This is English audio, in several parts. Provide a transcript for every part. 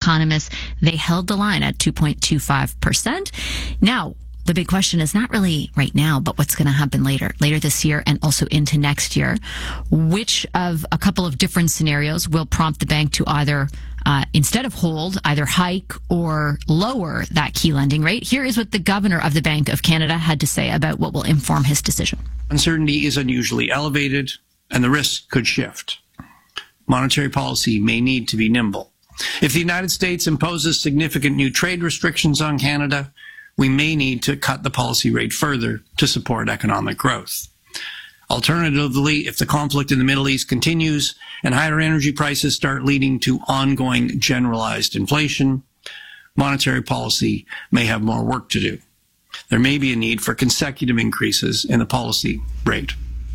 economists. They held the line at 2.25%. Now, the big question is not really right now, but what's going to happen later this year and also into next year. Which of a couple of different scenarios will prompt the bank to either, instead of hold, either hike or lower that key lending rate? Here is what the governor of the Bank of Canada had to say about what will inform his decision. Uncertainty is unusually elevated, and the risk could shift. Monetary policy may need to be nimble. If the United States imposes significant new trade restrictions on Canada, we may need to cut the policy rate further to support economic growth. Alternatively, if the conflict in the Middle East continues and higher energy prices start leading to ongoing generalized inflation, monetary policy may have more work to do. There may be a need for consecutive increases in the policy rate.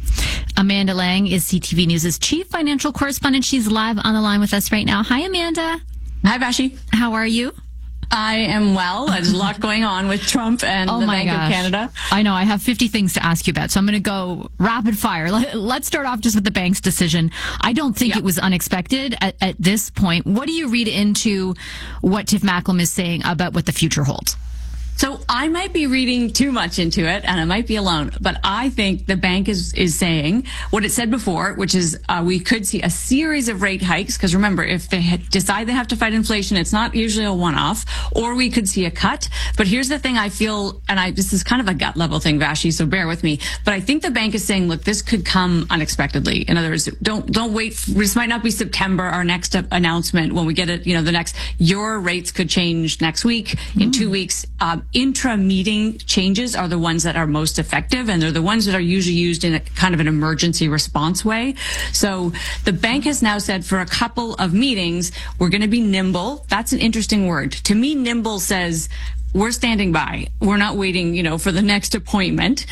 Amanda Lang is CTV News' chief financial correspondent. She's live on the line with us right now. Hi, Amanda. Hi, Vashi. How are you? I am well. There's a lot going on with Trump and the Bank of Canada. I know. I have 50 things to ask you about, so I'm going to go rapid fire. Let's start off just with the bank's decision. I don't think it was unexpected at this point. What do you read into what Tiff Macklem is saying about what the future holds? So I might be reading too much into it, and I might be alone, but I think the bank is saying what it said before, which is we could see a series of rate hikes, because remember, if they decide they have to fight inflation, it's not usually a one-off, or we could see a cut. But here's the thing I feel, and this is kind of a gut level thing, Vashi, so bear with me, but I think the bank is saying, look, this could come unexpectedly. In other words, don't wait. This might not be September, our next announcement, when we get it, your rates could change next week, in 2 weeks. Intra-meeting changes are the ones that are most effective, and they're the ones that are usually used in a kind of an emergency response way. So the bank has now said for a couple of meetings, we're going to be nimble. That's an interesting word. To me, nimble says we're standing by. We're not waiting, for the next appointment.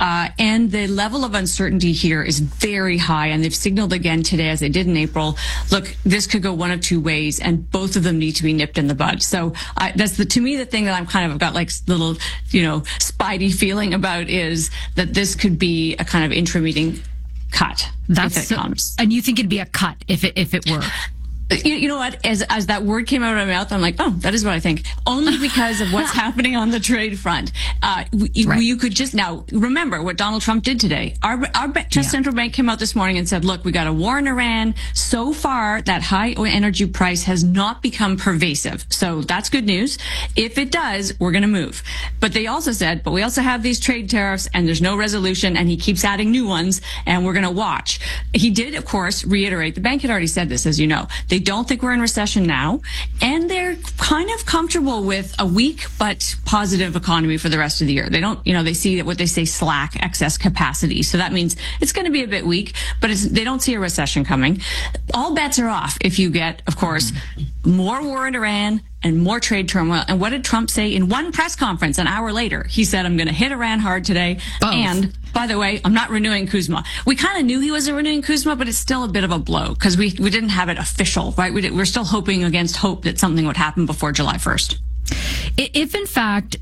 And the level of uncertainty here is very high. And they've signaled again today, as they did in April, look, this could go one of two ways, and both of them need to be nipped in the bud. So that's to me, the thing that I'm kind of got like little, spidey feeling about is that this could be a kind of intra-meeting cut. That's if it comes. And you think it'd be a cut if it were? You know what? As that word came out of my mouth, I'm like, oh, that is what I think. Only because of what's happening on the trade front. You could just now remember what Donald Trump did today. Our central bank came out this morning and said, look, we got a war in Iran. So far, that high energy price has not become pervasive. So that's good news. If it does, we're going to move. But they also said, but we also have these trade tariffs, and there's no resolution, and he keeps adding new ones, and we're going to watch. He did, of course, reiterate. The bank had already said this, as you know. They don't think we're in recession now, and they're kind of comfortable with a weak but positive economy for the rest of the year. They don't, they see that what they say slack, excess capacity. So that means it's going to be a bit weak, but they don't see a recession coming. All bets are off if you get, of course, more war in Iran and more trade turmoil. And what did Trump say in one press conference an hour later? He said, I'm going to hit Iran hard today. Both. And by the way, I'm not renewing Kuzma. We kind of knew he wasn't renewing Kuzma, but it's still a bit of a blow because we didn't have it official, right? We're still hoping against hope that something would happen before July 1st. If in fact,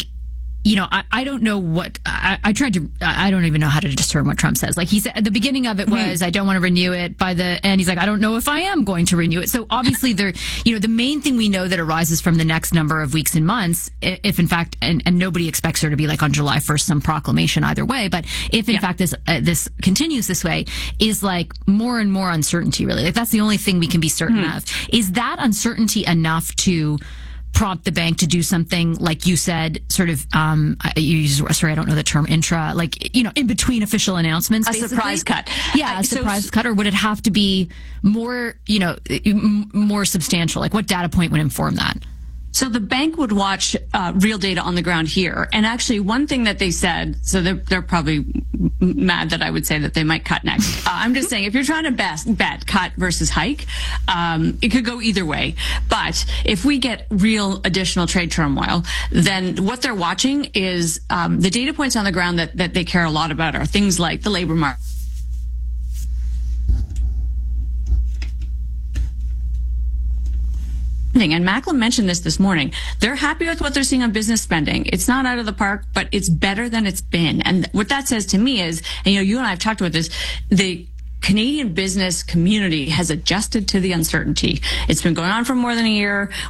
I don't know what I don't even know how to discern what Trump says. Like he said at the beginning of it was, I don't want to renew it. By the end, he's like, I don't know if I am going to renew it. So obviously the main thing we know that arises from the next number of weeks and months, if in fact, and nobody expects there to be like on July 1st, some proclamation either way. But if in fact this continues this way, is like more and more uncertainty really. Like that's the only thing we can be certain of. Is that uncertainty enough to prompt the bank to do something like you said, sort of, I don't know the term, in between official announcements? A surprise cut. Yeah, a surprise cut, or would it have to be more, more substantial? Like what data point would inform that? So the bank would watch real data on the ground here. And actually one thing that they said, so they're probably mad that I would say that they might cut next. I'm just saying if you're trying to bet cut versus hike, it could go either way. But if we get real additional trade turmoil, then what they're watching is the data points on the ground that they care a lot about are things like the labor market. And Macklem mentioned this morning. They're happy with what they're seeing on business spending. It's not out of the park, but it's better than it's been. And what that says to me is, and you and I have talked about this, the Canadian business community has adjusted to the uncertainty. It's been going on for more than a year.